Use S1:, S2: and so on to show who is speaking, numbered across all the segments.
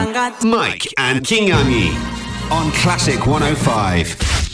S1: Mike and Kingangi on Classic 105.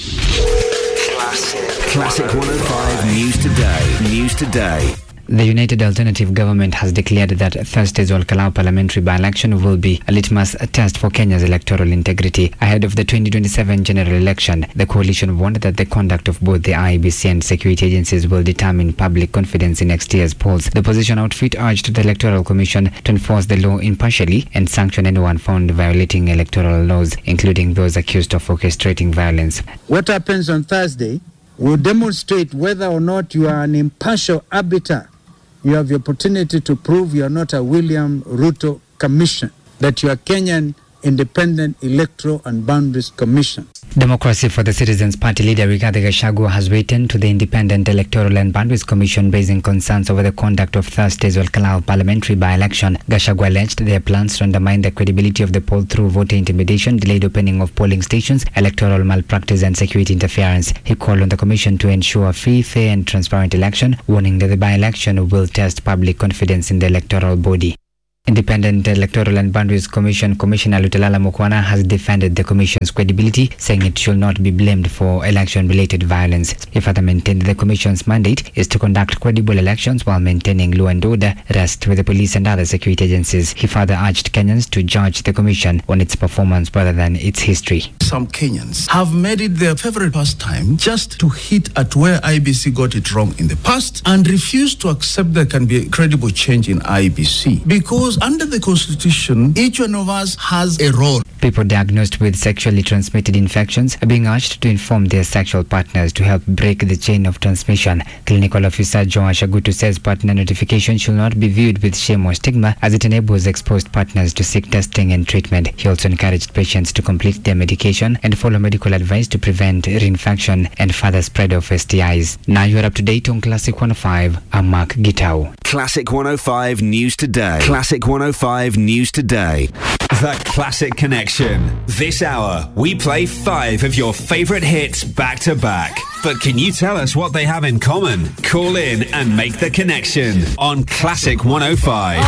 S1: Classic 105 News Today. News Today.
S2: The United Alternative Government has declared that Thursday's Olkalau parliamentary by-election will be a litmus test for Kenya's electoral integrity. Ahead of the 2027 general election, the coalition warned that the conduct of both the IEBC and security agencies will determine public confidence in next year's polls. The opposition outfit urged the Electoral Commission to enforce the law impartially and sanction anyone found violating electoral laws, including those accused of orchestrating violence.
S3: What happens on Thursday will demonstrate whether or not you are an impartial arbiter. You have the opportunity to prove you are not a William Ruto Commission, that you are Kenyan Independent Electoral and Boundaries Commission.
S2: Democracy for the Citizens Party leader Rigathi Gachagua has written to the Independent Electoral and Boundaries Commission raising concerns over the conduct of Thursday's Olkalau parliamentary by-election. Gachagua alleged their plans to undermine the credibility of the poll through voter intimidation, delayed opening of polling stations, electoral malpractice and security interference. He called on the commission to ensure a free, fair and transparent election, warning that the by-election will test public confidence in the electoral body. Independent Electoral and Boundaries Commission Commissioner Lutelala Mukwana has defended the Commission's credibility, saying it should not be blamed for election-related violence. He further maintained the Commission's mandate is to conduct credible elections while maintaining law and order, rest with the police and other security agencies. He further urged Kenyans to judge the Commission on its performance rather than its history.
S4: Some Kenyans have made it their favorite pastime just to hit at where IEBC got it wrong in the past and refuse to accept there can be a credible change in IEBC. Because under the Constitution, each one of us has a role.
S2: People diagnosed with sexually transmitted infections are being urged to inform their sexual partners to help break the chain of transmission. Clinical Officer Joash Agutu says partner notification should not be viewed with shame or stigma, as it enables exposed partners to seek testing and treatment. He also encouraged patients to complete their medication and follow medical advice to prevent reinfection and further spread of STIs. Now you are up to date on Classic 105. I'm Mark Gitau.
S1: Classic 105 News Today. Classic 105 News Today. The Classic Connection. This hour, we play 5 of your favourite hits back to back. But can you tell us what they have in common? Call in and make the connection on Classic 105.